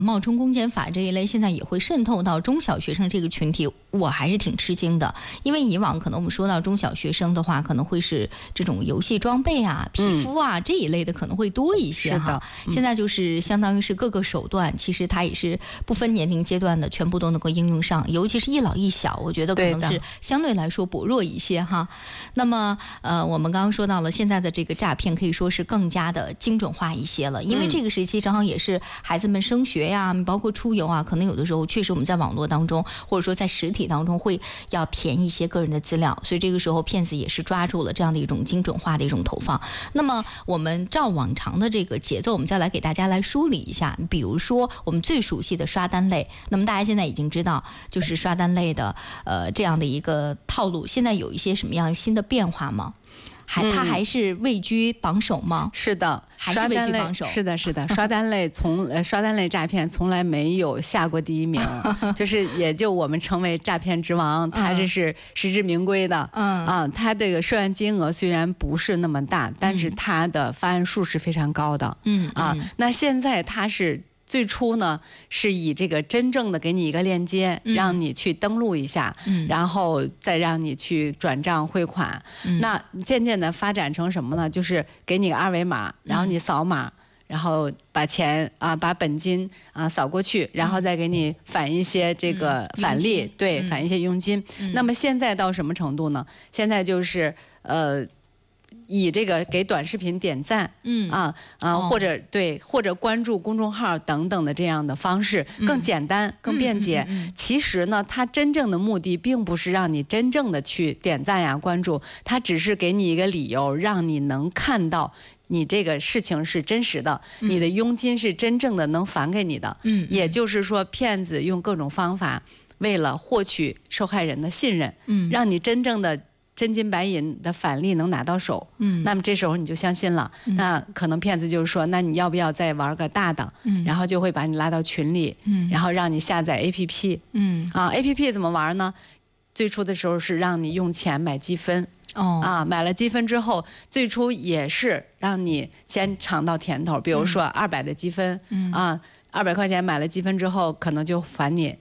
冒充公检法这一类现在也会渗透到中小学生这个群体，我还是挺吃惊的。因为以往可能我们说到中小学生的话，可能会是这种游戏装备啊、皮肤啊这一类的可能会多一些哈。现在就是相当于是各个手段，其实它也是不分年龄阶段的，全部都能够应用上。尤其是一老一小，我觉得可能是相对来说薄弱一些哈。那么我们刚刚说到了现在的这个诈骗可以说是更加的精准化一些了，因为这个时期正好也是孩子们升学呀，包括出游啊，可能有的时候确实我们在网络当中或者说在实体当中会要填一些个人的资料，所以这个时候骗子也是抓住了这样的一种精准化的一种投放。那么我们照往常的这个节奏，我们再来给大家来梳理一下，比如说我们最熟悉的刷单类，那么大家现在已经知道就是刷单类的这样的一个套路，现在有一些什么样新的变化吗？它还是位居榜首吗？ 是的， 还是位居榜首。 是的，刷单类诈骗从来没有下过第一名，就是也就我们成为诈骗之王，它这是实至名归的。它这个涉案金额虽然不是那么大，但是它的发案数是非常高的。那现在它是。最初呢，是以这个真正的给你一个链接，让你去登录一下，然后再让你去转账汇款。那渐渐的发展成什么呢？就是给你个二维码，然后你扫码，然后把钱把本金扫过去，然后再给你返一些这个返利，对，返一些佣金。那么现在到什么程度呢？现在就是以这个给短视频点赞，或者关注公众号等等的这样的方式，更简单、更便捷。其实呢，它真正的目的并不是让你真正的去点赞呀、关注，它只是给你一个理由，让你能看到你这个事情是真实的，你的佣金是真正的能返给你的。也就是说，骗子用各种方法，为了获取受害人的信任，让你真正的真金白银的返利能拿到手，那么这时候你就相信了。那可能骗子就是说，那你要不要再玩个大的？然后就会把你拉到群里，然后让你下载 APP。APP 怎么玩呢？最初的时候是让你用钱买积分，买了积分之后，最初也是让你先尝到甜头，比如说200的积分，200块钱买了积分之后，可能就返你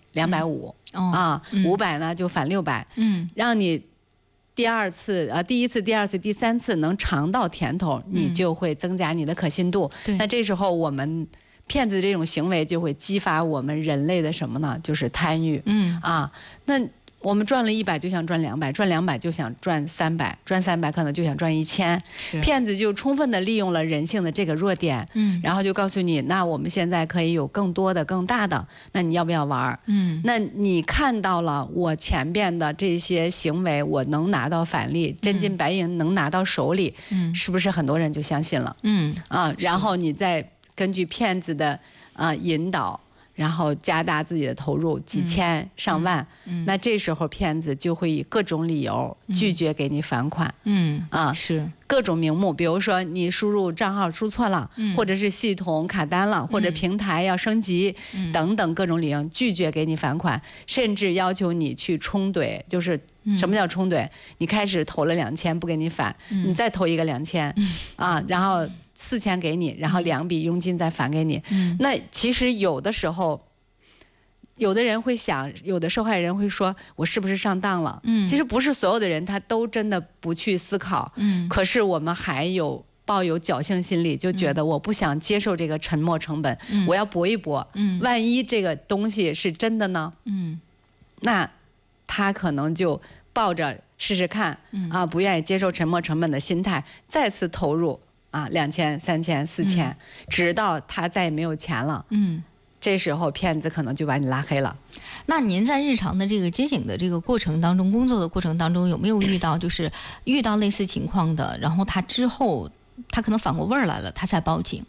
250，500呢就返600，让你。第一次、第二次、第三次能尝到甜头，你就会增加你的可信度。那这时候我们骗子这种行为就会激发我们人类的什么呢？就是贪欲。那我们赚了100就想赚200，赚200就想赚300，赚300可能就想赚1000。骗子就充分的利用了人性的这个弱点，然后就告诉你，那我们现在可以有更多的、更大的，那你要不要玩？那你看到了我前边的这些行为，我能拿到返利，真金白银能拿到手里，是不是很多人就相信了？然后你再根据骗子的引导。然后加大自己的投入，几千上万，那这时候骗子就会以各种理由拒绝给你返款， 是各种名目，比如说你输入账号输错了，或者是系统卡单了，或者平台要升级，等等各种理由拒绝给你返款，甚至要求你去冲兑，就是什么叫冲兑？你开始投了2000不给你返，你再投一个2000，然后4000给你，然后2笔佣金再返给你。那其实有的时候，有的人会想，有的受害人会说，我是不是上当了？其实不是所有的人他都真的不去思考。可是我们还抱有侥幸心理，就觉得我不想接受这个沉没成本，我要搏一搏。万一这个东西是真的呢？那他可能就抱着试试看不愿意接受沉没成本的心态，再次投入。2000、3000、4000，直到他再也没有钱了，这时候骗子可能就把你拉黑了。 那您在日常的这个接警的这个过程当中，工作的过程当中，有没有遇到类似情况的，然后他之后他可能反过味儿来了，他才报警？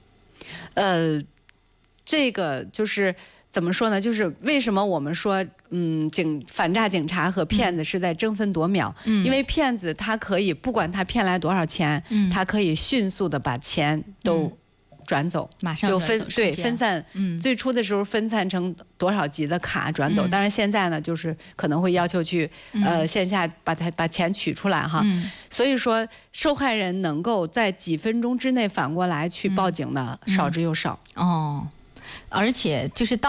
这个就是怎么说呢？就是为什么我们说，反诈警察和骗子是在争分夺秒？因为骗子他可以不管他骗来多少钱，他可以迅速的把钱都转走， 马上就分散。最初的时候分散成多少级的卡转走，当然现在呢，就是可能会要求去线下把钱取出来哈。所以说，受害人能够在几分钟之内反过来去报警的少之又少。 而且就是当